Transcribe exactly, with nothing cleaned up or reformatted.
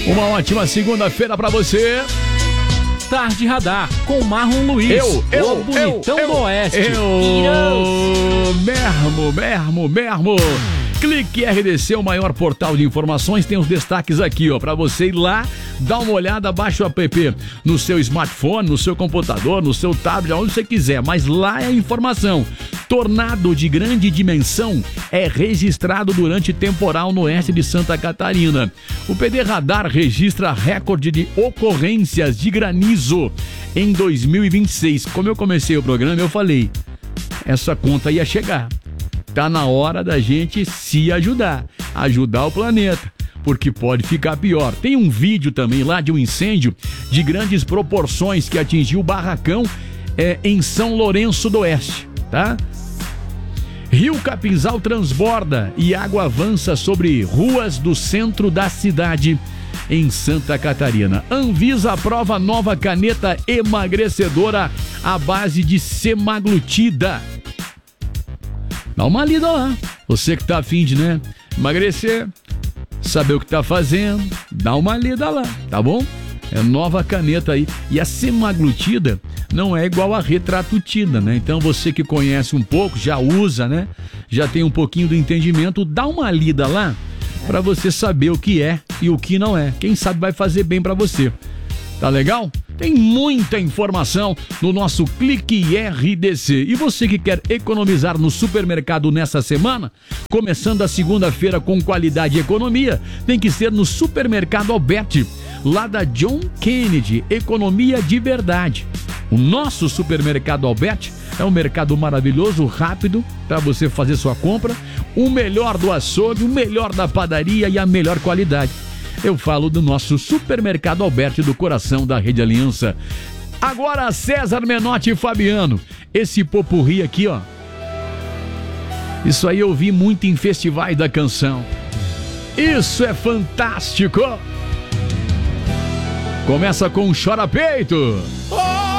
Uma ótima segunda-feira pra você. Tarde Radar, com Marlon Luiz. Eu, eu, o bonitão eu, do Oeste. Eu, mermo, mermo, mermo. Clique R D C, o maior portal de informações, tem os destaques aqui, ó, pra você ir lá, dar uma olhada, baixa o app no seu smartphone, no seu computador, no seu tablet, onde você quiser, mas lá é a informação. Tornado de grande dimensão é registrado durante temporal no oeste de Santa Catarina. O P D Radar registra recorde de ocorrências de granizo em dois mil e vinte e seis. Como eu comecei o programa, eu falei, essa conta ia chegar. Tá na hora da gente se ajudar, ajudar o planeta, porque pode ficar pior. Tem um vídeo também lá de um incêndio de grandes proporções que atingiu o barracão é, em São Lourenço do Oeste, tá? Rio Capinzal transborda e água avança sobre ruas do centro da cidade em Santa Catarina. Anvisa aprova nova caneta emagrecedora à base de semaglutida. Dá uma lida lá. Você que tá afim de, né, emagrecer, saber o que tá fazendo, dá uma lida lá, tá bom? É nova caneta aí. E a semaglutida não é igual a retratutida, né? Então você que conhece um pouco, já usa, né? Já tem um pouquinho do entendimento, dá uma lida lá pra você saber o que é e o que não é. Quem sabe vai fazer bem pra você. Tá legal? Tem muita informação no nosso Clique R D C. E você que quer economizar no supermercado nessa semana, começando a segunda-feira com qualidade e economia, tem que ser no Supermercado Alberti, lá da John Kennedy, economia de verdade. O nosso Supermercado Alberti é um mercado maravilhoso, rápido, para você fazer sua compra, o melhor do açougue, o melhor da padaria e a melhor qualidade. Eu falo do nosso Supermercado Alberti, do coração da Rede Aliança. Agora César Menotti e Fabiano. Esse popurri aqui, ó. Isso aí eu vi muito em festivais da canção. Isso é fantástico. Começa com Chora Peito. Oh,